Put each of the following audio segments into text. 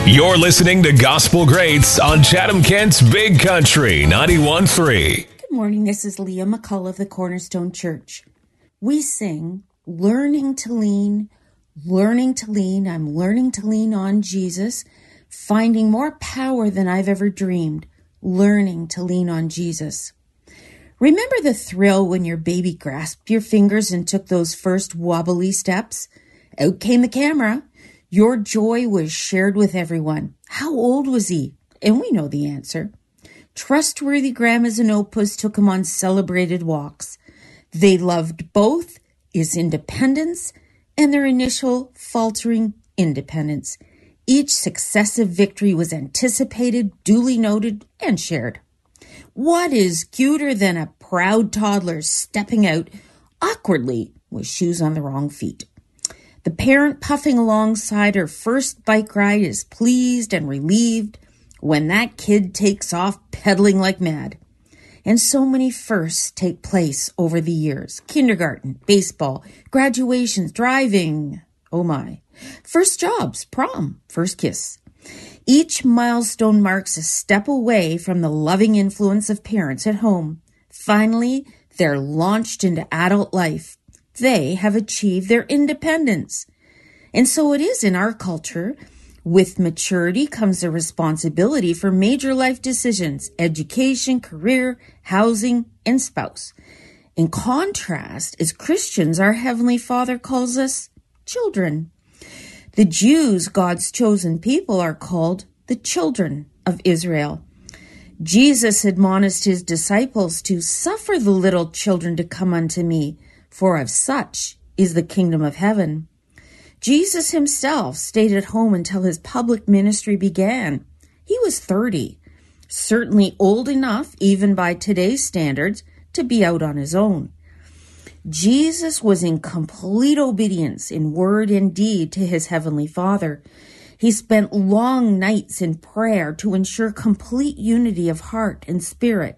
You're listening to Gospel Greats on Chatham-Kent's Big Country 91.3. Good morning, this is Leah McCullough of the Cornerstone Church. We sing, learning to lean, I'm learning to lean on Jesus, finding more power than I've ever dreamed, learning to lean on Jesus. Remember the thrill when your baby grasped your fingers and took those first wobbly steps? Out came the camera. Your joy was shared with everyone. How old was he? And we know the answer. Trustworthy grandmas and opas took him on celebrated walks. They loved both his independence and their initial faltering independence. Each successive victory was anticipated, duly noted, and shared. What is cuter than a proud toddler stepping out awkwardly with shoes on the wrong feet? The parent puffing alongside her first bike ride is pleased and relieved when that kid takes off pedaling like mad. And so many firsts take place over the years. Kindergarten, baseball, graduations, driving, oh my. First jobs, prom, first kiss. Each milestone marks a step away from the loving influence of parents at home. Finally, they're launched into adult life. They have achieved their independence. And so it is in our culture. With maturity comes the responsibility for major life decisions, education, career, housing, and spouse. In contrast, as Christians, our Heavenly Father calls us children. The Jews, God's chosen people, are called the children of Israel. Jesus admonished his disciples to suffer the little children to come unto me, for of such is the kingdom of heaven. Jesus himself stayed at home until his public ministry began. He was 30, certainly old enough, even by today's standards, to be out on his own. Jesus was in complete obedience in word and deed to his heavenly Father. He spent long nights in prayer to ensure complete unity of heart and spirit.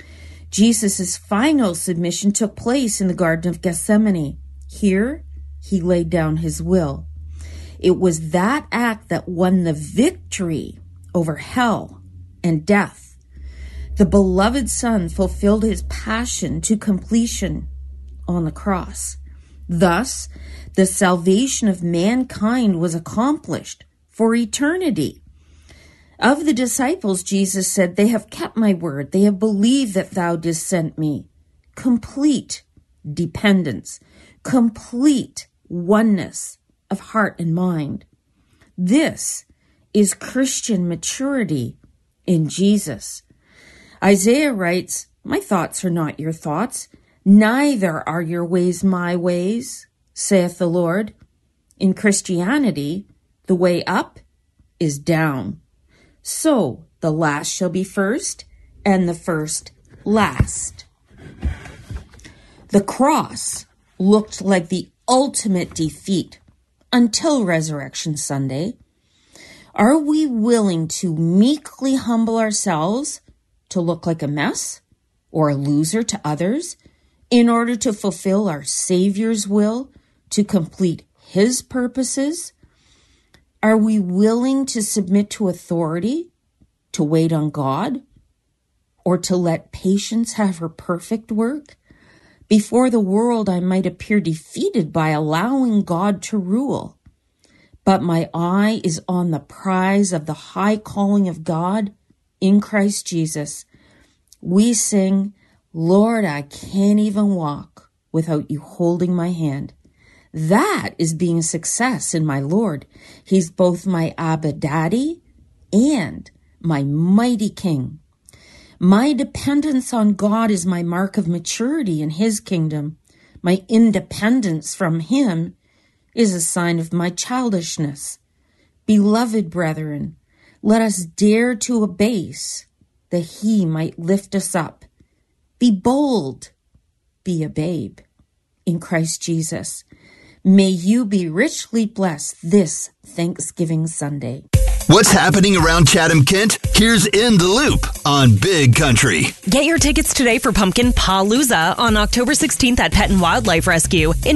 Jesus' final submission took place in the Garden of Gethsemane. Here, he laid down his will. It was that act that won the victory over hell and death. The beloved Son fulfilled his passion to completion on the cross. Thus, the salvation of mankind was accomplished for eternity. Of the disciples, Jesus said, "They have kept my word. They have believed that thou didst send me." Complete dependence, complete oneness of heart and mind. This is Christian maturity in Jesus. Isaiah writes, "My thoughts are not your thoughts, neither are your ways my ways, saith the Lord." In Christianity, the way up is down. So the last shall be first, and the first last. The cross looked like the ultimate defeat until Resurrection Sunday. Are we willing to meekly humble ourselves to look like a mess or a loser to others in order to fulfill our Savior's will, to complete his purposes? Are we willing to submit to authority, to wait on God, or to let patience have her perfect work? Before the world, I might appear defeated by allowing God to rule. But my eye is on the prize of the high calling of God in Christ Jesus. We sing, "Lord, I can't even walk without you holding my hand." That is being a success in my Lord. He's both my Abba Daddy and my mighty King. My dependence on God is my mark of maturity in his kingdom. My independence from him is a sign of my childishness. Beloved brethren, let us dare to abase, that he might lift us up. Be bold, be a babe in Christ Jesus. May you be richly blessed this Thanksgiving Sunday. What's happening around Chatham-Kent? Here's In the Loop on Big Country. Get your tickets today for Pumpkin Palooza on October 16th at Pet and Wildlife Rescue.